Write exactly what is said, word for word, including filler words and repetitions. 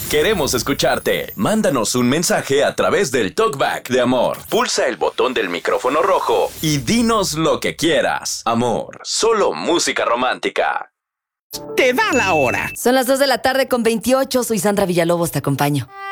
Queremos escucharte. Mándanos un mensaje a través del TalkBack de Amor. Pulsa el botón del micrófono rojo y dinos lo que quieras. Amor, solo música romántica. Te da la hora. Son las dos de la tarde con veintiocho. Soy Sandra Villalobos, te acompaño.